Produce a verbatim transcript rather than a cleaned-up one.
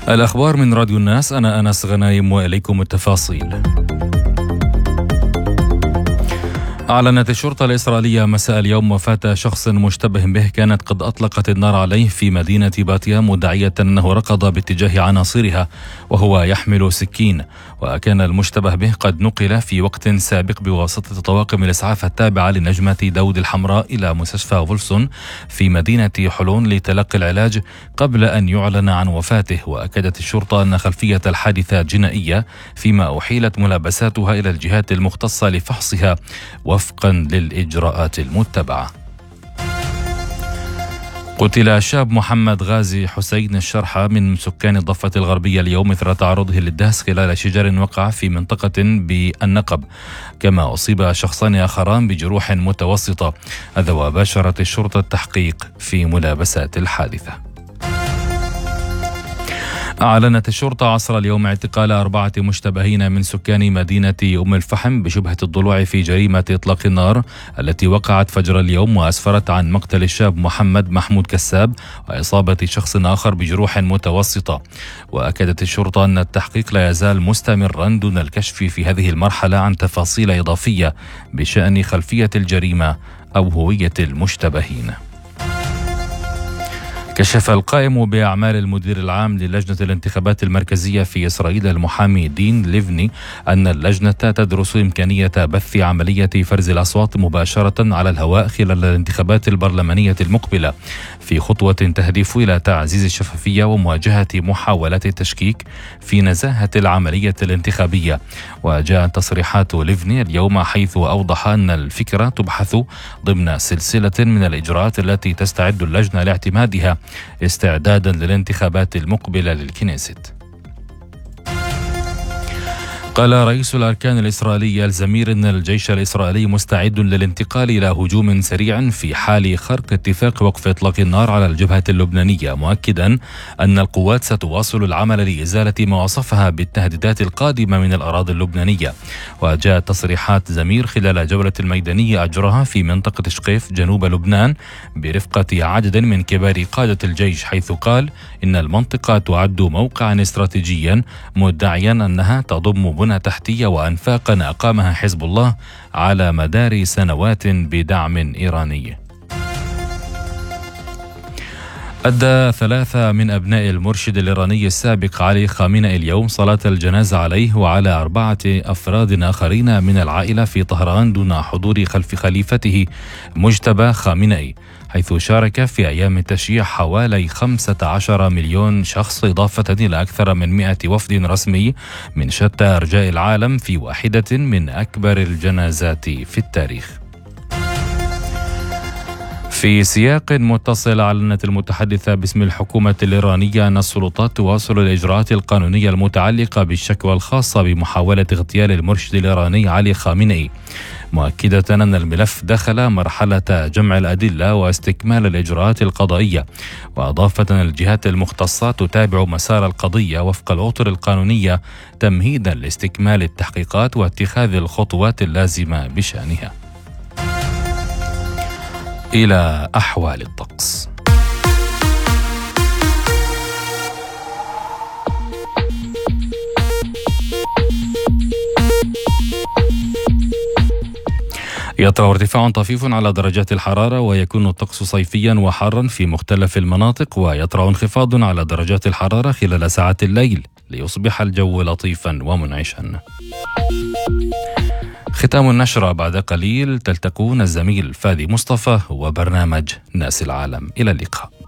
الأخبار من راديو الناس، أنا أنس غنايم وإليكم التفاصيل. أعلنت الشرطة الإسرائيلية مساء اليوم وفاة شخص مشتبه به كانت قد أطلقت النار عليه في مدينة باتيا، مدعية أنه ركض باتجاه عناصرها وهو يحمل سكين، وكان المشتبه به قد نقل في وقت سابق بواسطة طواقم الإسعاف التابعة لنجمة داود الحمراء إلى مستشفى فولسون في مدينة حلون لتلقي العلاج قبل أن يعلن عن وفاته. وأكدت الشرطة أن خلفية الحادثة جنائية، فيما أحيلت ملابساتها إلى الجهات المختصة لفحصها وفقا للإجراءات المتبعة. قتل الشاب محمد غازي حسين الشرحة من سكان الضفة الغربية اليوم إثر تعرضه للدهس خلال شجر وقع في منطقة بالنقب، كما أصيب شخصان آخران بجروح متوسطة. هذا وباشرت الشرطة التحقيق في ملابسات الحادثة. أعلنت الشرطة عصر اليوم اعتقال أربعة مشتبهين من سكان مدينة أم الفحم بشبهة الضلوع في جريمة إطلاق النار التي وقعت فجر اليوم وأسفرت عن مقتل الشاب محمد محمود كساب وإصابة شخص آخر بجروح متوسطة. وأكدت الشرطة أن التحقيق لا يزال مستمرا دون الكشف في هذه المرحلة عن تفاصيل إضافية بشأن خلفية الجريمة أو هوية المشتبهين. كشف القائم بأعمال المدير العام للجنة الانتخابات المركزية في إسرائيل المحامي دين ليفني أن اللجنة تدرس إمكانية بث عملية فرز الأصوات مباشرة على الهواء خلال الانتخابات البرلمانية المقبلة، في خطوة تهدف إلى تعزيز الشفافية ومواجهة محاولات التشكيك في نزاهة العملية الانتخابية. وجاءت تصريحات ليفني اليوم حيث أوضح أن الفكرة تبحث ضمن سلسلة من الإجراءات التي تستعد اللجنة لاعتمادها استعدادا للانتخابات المقبلة للكنيست. قال رئيس الأركان الإسرائيلي الزمير إن الجيش الإسرائيلي مستعد للانتقال إلى هجوم سريع في حال خرق اتفاق وقف إطلاق النار على الجبهة اللبنانية، مؤكدا أن القوات ستواصل العمل لإزالة ما وصفها بالتهديدات القادمة من الأراضي اللبنانية. وجاءت تصريحات زمير خلال جولة الميدانية أجرها في منطقة شقيف جنوب لبنان برفقة عدد من كبار قادة الجيش، حيث قال إن المنطقة تعد موقعا استراتيجيا، مدعيا أنها تضم بنى تحتية وأنفاقا أقامها حزب الله على مدار سنوات بدعم إيراني. أدى ثلاثة من أبناء المرشد الإيراني السابق علي خامنئي اليوم صلاة الجنازة عليه وعلى أربعة أفراد آخرين من العائلة في طهران دون حضور خلف خليفته مجتبى خامنئي، حيث شارك في أيام التشييع حوالي خمسة عشر مليون شخص، إضافة إلى أكثر من مئة وفد رسمي من شتى أرجاء العالم في واحدة من أكبر الجنازات في التاريخ. في سياق متصل، أعلنت المتحدثة باسم الحكومة الإيرانية أن السلطات تواصل الإجراءات القانونية المتعلقة بالشكوى الخاصة بمحاولة اغتيال المرشد الإيراني علي خامنئي، مؤكدة أن الملف دخل مرحلة جمع الأدلة واستكمال الإجراءات القضائية. وأضافت أن الجهات المختصة تتابع مسار القضية وفق الأطر القانونية تمهيدا لاستكمال التحقيقات واتخاذ الخطوات اللازمة بشأنها. إلى أحوال الطقس. يطرأ ارتفاع طفيف على درجات الحرارة، ويكون الطقس صيفيا وحارا في مختلف المناطق، ويطرأ انخفاض على درجات الحرارة خلال ساعات الليل ليصبح الجو لطيفا ومنعشا. ختام النشرة، بعد قليل تلتقون الزميل فادي مصطفى وبرنامج ناس العالم. إلى اللقاء.